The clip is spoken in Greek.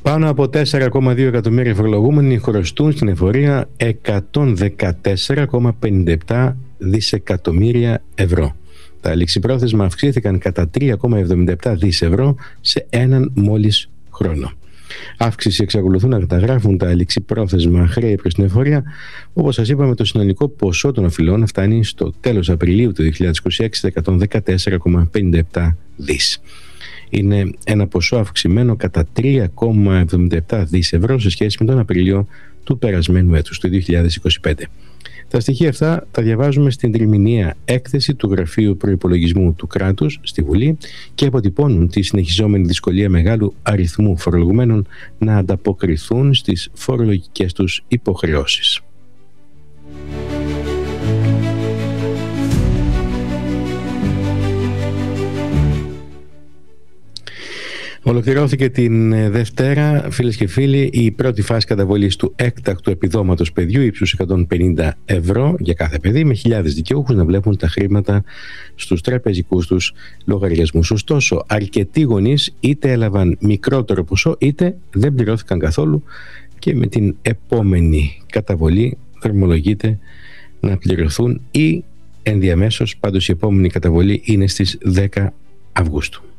Πάνω από 4,2 εκατομμύρια φορολογούμενοι χρωστούν στην εφορία 114,57 δισεκατομμύρια ευρώ. Τα ληξιπρόθεσμα αυξήθηκαν κατά 3,77 δις ευρώ σε έναν μόλις χρόνο. Αύξηση εξακολουθούν να καταγράφουν τα ληξιπρόθεσμα χρέη προς την εφορία. Όπως σας είπαμε, το συνολικό ποσό των οφειλών φτάνει στο τέλος Απριλίου του 2026 σε 114,57 δις. Είναι ένα ποσό αυξημένο κατά 3,77 δις ευρώ σε σχέση με τον Απρίλιο του περασμένου έτους, του 2025. Τα στοιχεία αυτά τα διαβάζουμε στην τριμηνιαία έκθεση του Γραφείου Προϋπολογισμού του Κράτους στη Βουλή και αποτυπώνουν τη συνεχιζόμενη δυσκολία μεγάλου αριθμού φορολογουμένων να ανταποκριθούν στις φορολογικές τους υποχρεώσεις. Ολοκληρώθηκε την Δευτέρα, φίλες και φίλοι, η πρώτη φάση καταβολής του έκτακτου επιδόματος παιδιού ύψους 150 ευρώ για κάθε παιδί, με χιλιάδες δικαιούχους να βλέπουν τα χρήματα στους τραπεζικούς τους λογαριασμούς. Ωστόσο, αρκετοί γονείς είτε έλαβαν μικρότερο ποσό είτε δεν πληρώθηκαν καθόλου και με την επόμενη καταβολή δρομολογείται να πληρωθούν ή ενδιαμέσως. Πάντως η επόμενη καταβολή είναι στις 10 Αυγούστου.